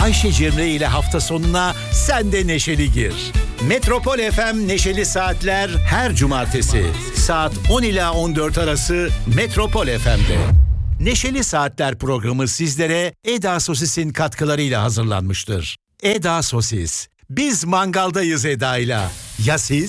Ayşe Cemre ile hafta sonuna sen de neşeli gir. Metropol FM Neşeli Saatler her cumartesi saat 10 ila 14 arası Metropol FM'de. Neşeli Saatler programı sizlere Eda Sosis'in katkılarıyla hazırlanmıştır. Eda Sosis. Biz mangaldayız Eda'yla. Ya siz?